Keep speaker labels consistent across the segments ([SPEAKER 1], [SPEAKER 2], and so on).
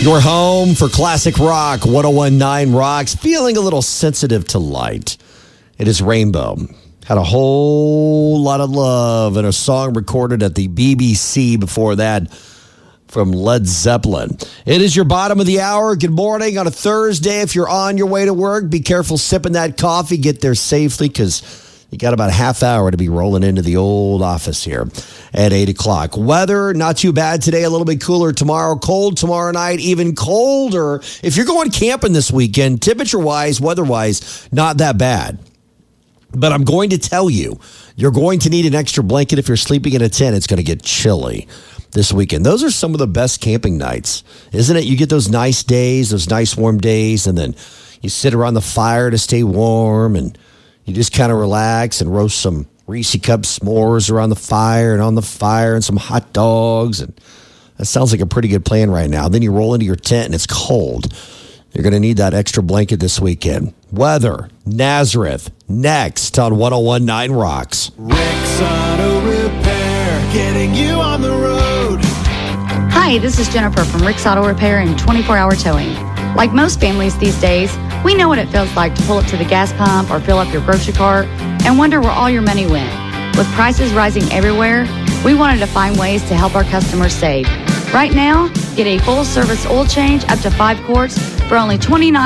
[SPEAKER 1] Your home for classic rock, 101.9 Rocks. Feeling a little sensitive to light. It is Rainbow. Had a whole lot of love and a song recorded at the BBC before that from Led Zeppelin. It is your bottom of the hour. Good morning on a Thursday. If you're on your way to work, be careful sipping that coffee. Get there safely because you got about a half hour to be rolling into the old office here at 8 o'clock. Weather, not too bad today. A little bit cooler tomorrow. Cold tomorrow night. Even colder. If you're going camping this weekend, temperature-wise, weather-wise, not that bad. But I'm going to tell you, you're going to need an extra blanket if you're sleeping in a tent. It's going to get chilly this weekend. Those are some of the best camping nights, isn't it? You get those nice days, those nice warm days, and then you sit around the fire to stay warm, and you just kind of relax and roast some Reese Cup s'mores around the fire and on the fire and some hot dogs. And that sounds like a pretty good plan right now. Then you roll into your tent and it's cold. You're going to need that extra blanket this weekend. Weather, Nazareth, next on 101.9 Rocks.
[SPEAKER 2] Rick's Auto Repair, getting you on the road.
[SPEAKER 3] Hi, this is Jennifer from Rick's Auto Repair and 24-hour towing. Like most families these days, we know what it feels like to pull up to the gas pump or fill up your grocery cart and wonder where all your money went. With prices rising everywhere, we wanted to find ways to help our customers save. Right now, get a full-service oil change up to 5 quarts for only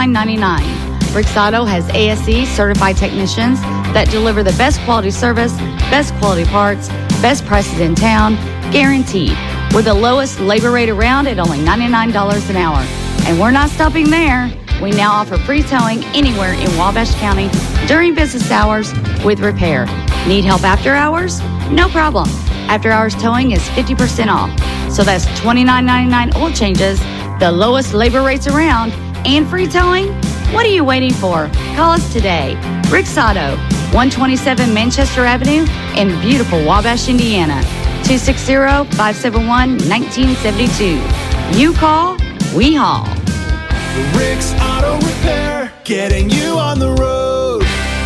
[SPEAKER 3] $29.99. Rick's Auto has ASE certified technicians that deliver the best quality service, best quality parts, best prices in town, guaranteed, with the lowest labor rate around at only $99 an hour. And we're not stopping there. We now offer free towing anywhere in Wabash County during business hours with repair. Need help after hours? No problem. After hours towing is 50% off. So that's $29.99 oil changes, the lowest labor rates around, and free towing? What are you waiting for? Call us today. Rick's Auto, 127 Manchester Avenue in beautiful Wabash, Indiana. 260-571-1972. You call, we haul.
[SPEAKER 2] Rick's Auto Repair, getting you on the road.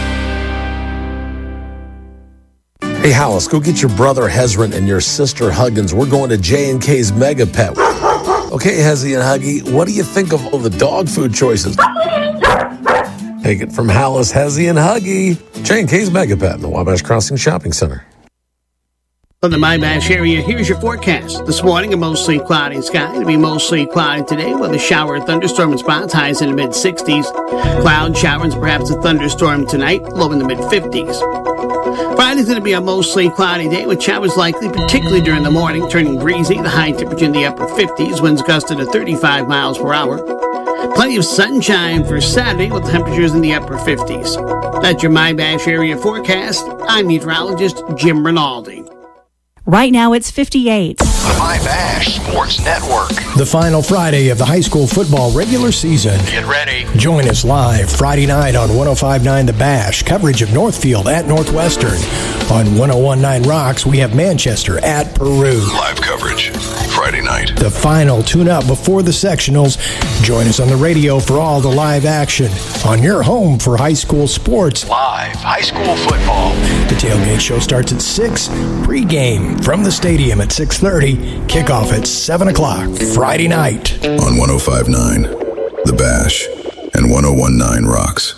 [SPEAKER 4] Hey, Hollis, go get your brother Hezron and your sister Huggins. We're going to J&K's Mega Pet. Okay, Hezzy and Huggy, what do you think of all the dog food choices? Take it from Hollis, Hezzy, and Huggy. J&K's Mega Pet in the Wabash Crossing Shopping Center.
[SPEAKER 5] From the Wabash area, here's your forecast. This morning, a mostly cloudy sky. It'll be mostly cloudy today with a shower, thunderstorm, and spots, highs in the mid-60s. Cloud showers, perhaps a thunderstorm tonight, low in the mid-50s. Friday's going to be a mostly cloudy day with showers likely, particularly during the morning, turning breezy. The high temperature in the upper 50s, winds gusting to 35 miles per hour. Plenty of sunshine for Saturday with temperatures in the upper 50s. That's your Wabash area forecast. I'm meteorologist Jim Rinaldi.
[SPEAKER 6] Right now it's 58.
[SPEAKER 7] The Wabash Sports Network.
[SPEAKER 8] The final Friday of the high school football regular season.
[SPEAKER 7] Get ready.
[SPEAKER 8] Join us live Friday night on 105.9 The Bash. Coverage of Northfield at Northwestern. On 101.9 Rocks, we have Manchester at Peru.
[SPEAKER 7] Live coverage Friday night.
[SPEAKER 8] The final tune-up before the sectionals. Join us on the radio for all the live action on your home for high school sports.
[SPEAKER 7] Live high school football.
[SPEAKER 8] The tailgate show starts at 6. Pre-game from the stadium at 6:30. Kickoff at 7 o'clock Friday night.
[SPEAKER 9] On 105.9 The Bash and 101.9 Rocks.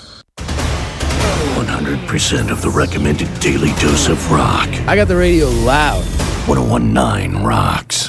[SPEAKER 10] 100% of the recommended daily dose of rock.
[SPEAKER 11] I got the radio loud.
[SPEAKER 10] 101.9 Rocks.